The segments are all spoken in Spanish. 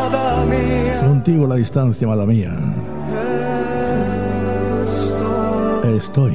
amada mía. Contigo a la distancia, amada mía. Estoy.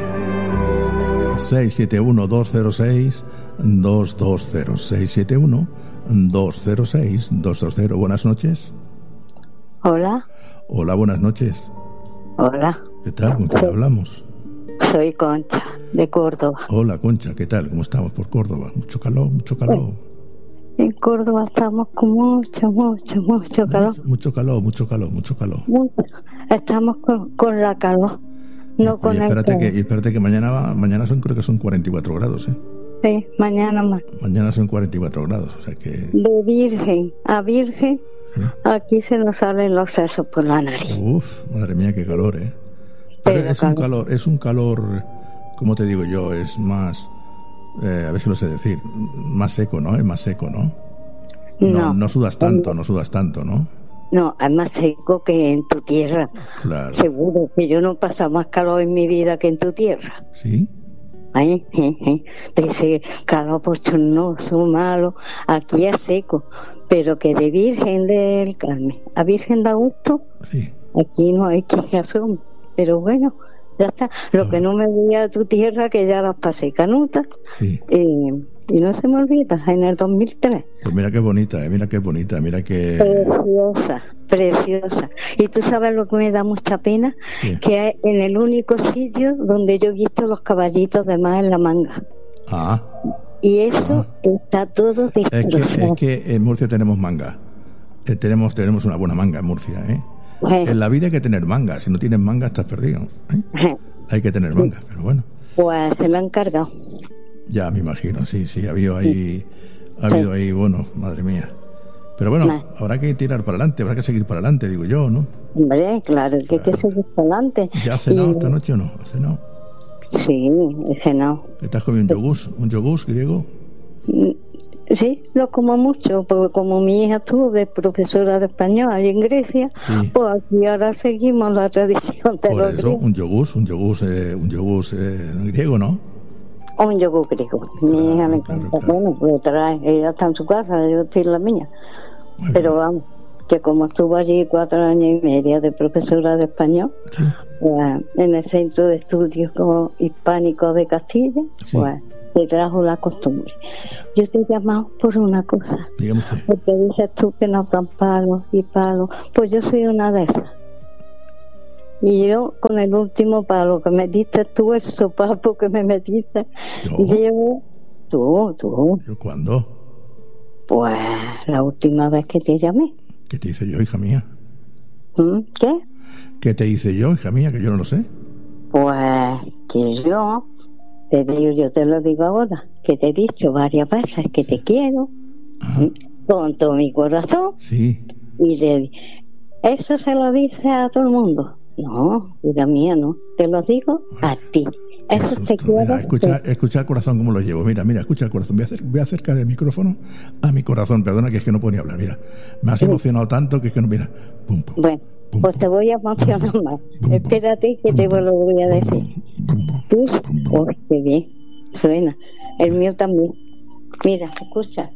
671-206-220. 671-206-220. Buenas noches. Hola. Hola, buenas noches. Hola. ¿Qué tal? ¿Con quién hablamos? Soy Concha, de Córdoba. Hola, Concha, ¿qué tal? ¿Cómo estamos por Córdoba? Mucho calor, mucho calor. En Córdoba estamos con mucho calor. Mucho calor, mucho calor, mucho calor. Estamos con la calor, no con el calor. Espérate que mañana creo que son 44 grados, ¿eh? Sí, mañana más. Mañana son 44 grados, o sea que... De virgen a virgen, ¿sí? Aquí se nos salen los sesos por la nariz. Uf, madre mía, qué calor, ¿eh? Pero es un calor, como te digo yo, es más... a ver si lo sé decir, más seco, ¿no? Es más seco, ¿no? No sudas tanto, ¿no? No, es más seco que en tu tierra. Claro. Seguro que yo no he pasado más calor en mi vida que en tu tierra. ¿Sí? Dice calor bochornoso, malo. Aquí es seco, pero que de Virgen del Carmen a Virgen de Augusto, sí. Aquí no hay quien asome. Pero bueno, ya está. Lo que no me veía de tu tierra, que ya las pasé canutas. Sí. Y no se me olvida, en el 2003. Pues mira qué bonita, mira qué... Preciosa. Y tú sabes lo que me da mucha pena, sí. Que es en el único sitio donde yo he visto los caballitos de mar en la manga. Ah. Y eso está todo destrozado. Es que en Murcia tenemos manga. Tenemos una buena manga en Murcia, ¿eh? En la vida hay que tener manga. Si no tienes manga estás perdido, ¿eh? Hay que tener manga, pero bueno. Pues se la han cargado. Ya me imagino, sí, ha habido ahí, bueno, madre mía. Pero bueno, habrá que tirar para adelante, habrá que seguir para adelante, digo yo, ¿no? Hombre, claro, que hay que seguir para adelante. ¿Ya has cenado esta noche o no? ¿Has cenado? Sí, he cenado. ¿Qué te has comido? ¿Un yogur griego? Sí, lo como mucho, porque como mi hija estuvo de profesora de español allí en Grecia, sí. Pues aquí ahora seguimos la tradición de los griegos. Un yogur griego, ¿no? Un yogur griego. Mi hija me encanta. Claro. Bueno, lo trae. Ella está en su casa, yo estoy en la mía. Pero vamos, que como estuvo allí 4 años y medio de profesora de español, sí. Pues, en el Centro de Estudios Hispánicos de Castilla, sí. Pues se trajo la costumbre. Yo te he llamado por una cosa. Dígame usted. Porque dices tú que nos dan palos y palos. Pues yo soy una de esas. Y yo, con el último palo que me diste tú, el sopapo que me metiste, llevo... Tú. ¿Yo cuándo? Pues la última vez que te llamé. ¿Qué te hice yo, hija mía? ¿Qué? ¿Qué te hice yo, hija mía, que yo no lo sé? Pues que yo te lo digo ahora, que te he dicho varias veces que te quiero, con todo mi corazón. Sí. Y eso se lo dice a todo el mundo. No, vida mía, no. Te lo digo a ti. Eso te quiero. Mira, escucha el corazón como lo llevo. Mira, escucha el corazón. Voy a acercar el micrófono a mi corazón. Perdona, que es que no puedo ni hablar. Mira, me has emocionado tanto que es que no, mira. Pum, pum, bueno, pum, pues te voy a emocionar más. Espérate que te lo voy a decir. Tú, qué bien. Suena. El mío también. Mira, escucha.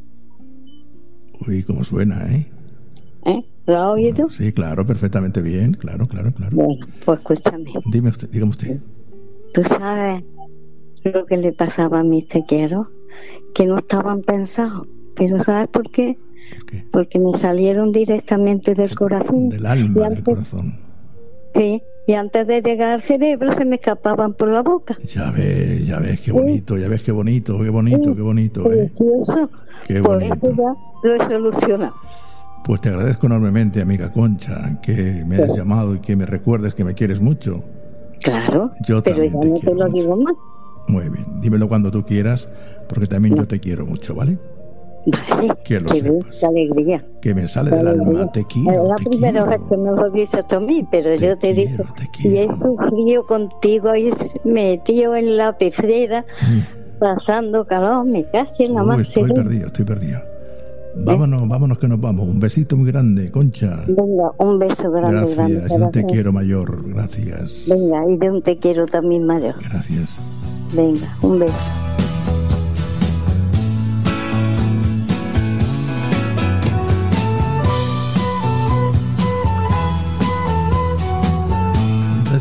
Uy, cómo suena, ¿eh? ¿Lo has oído? Sí, claro, perfectamente bien, claro. Bueno, pues escúchame. Dígame usted. ¿Tú sabes lo que le pasaba a mis tequeros? Que no estaban pensados. ¿Pero sabes por qué? ¿Por qué? Porque me salieron directamente del corazón. Del alma, del corazón. Sí, y antes de llegar al cerebro se me escapaban por la boca. Ya ves, qué bonito, qué bonito. Precioso. Qué por bonito. Eso ya lo he solucionado. Pues te agradezco enormemente, amiga Concha, que me hayas llamado y que me recuerdes que me quieres mucho. Claro, yo pero ya no te lo digo más. Muy bien, dímelo cuando tú quieras, porque también yo te quiero mucho, ¿vale? Vale, que lo sepas. Qué alegría. Que me sale del alma, te quiero. Es la primera vez que me lo dices a mí, pero yo te digo, y he sufrido contigo, y metido en la pecera, pasando calor, me casi en la mano. Estoy perdido. Vámonos que nos vamos. Un besito muy grande, Concha. Venga, un beso grande. Gracias, y un te quiero mayor. Gracias. Venga, y de un te quiero también mayor. Gracias. Venga, un beso.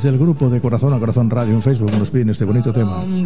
desde el grupo de Corazón a Corazón Radio en Facebook nos piden este bonito tema.